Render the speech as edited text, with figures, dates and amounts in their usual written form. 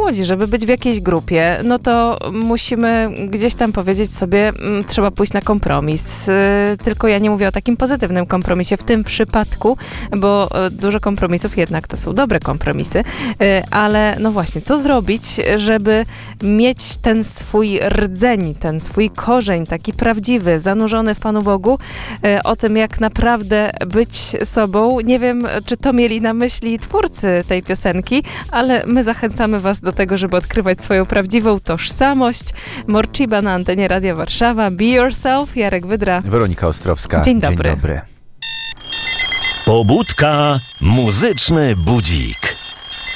młodzi, żeby być w jakiejś grupie, no to musimy gdzieś tam powiedzieć sobie, trzeba pójść na kompromis. Tylko ja nie mówię o takim pozytywnym kompromisie w tym przypadku, bo dużo kompromisów jednak to są dobre kompromisy, ale no właśnie, co zrobić, żeby mieć ten swój rdzeń, ten swój korzeń, taki prawdziwy, zanurzony w Panu Bogu, o tym, jak naprawdę być sobą. Nie wiem, czy to mieli na myśli twórcy tej piosenki, ale my zachęcamy was do tego, żeby odkrywać swoją prawdziwą tożsamość. Morciba na antenie Radia Warszawa. Be Yourself. Jarek Wydra. Weronika Ostrowska. Dzień dobry. Dzień dobry. Pobudka, muzyczny budzik.